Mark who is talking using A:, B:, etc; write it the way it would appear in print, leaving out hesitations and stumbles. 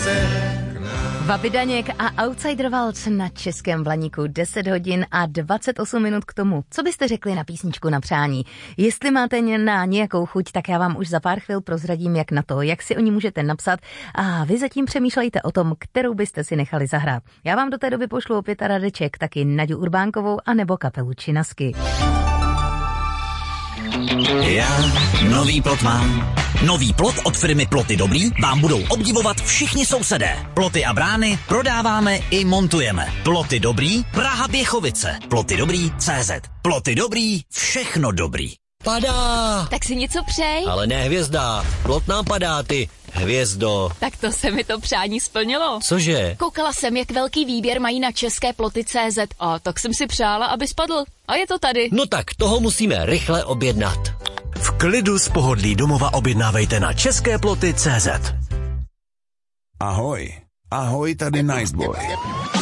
A: Vaby Daněk a Outsider Waltz na Českém Blaníku. 10 hodin a 28 minut k tomu. Co byste řekli na písničku na přání? Jestli máte na nějakou chuť, tak já vám už za pár chvil prozradím, jak na to, jak si o ní můžete napsat a vy zatím přemýšlejte o tom, kterou byste si nechali zahrát. Já vám do té doby pošlu opět radeček, taky Naďu Urbánkovou a nebo kapelu Činasky.
B: Já nový plot mám. Nový plot od firmy Ploty Dobrý vám budou obdivovat všichni sousedé. Ploty a brány prodáváme i montujeme. Ploty Dobrý, Praha Běchovice. Ploty Dobrý, CZ. Ploty Dobrý, všechno dobrý.
C: Padá!
D: Tak si něco přej.
C: Ale ne hvězda, plot nám padá, ty hvězdo.
D: Tak to se mi to přání splnilo.
C: Cože?
D: Koukala jsem, jak velký výběr mají na české ploty.cz a tak jsem si přála, aby spadl. A je to tady.
C: No tak toho musíme rychle objednat.
E: V klidu z pohodlí domova objednávejte na česképloty.cz.
F: Ahoj, ahoj, tady Niceboy.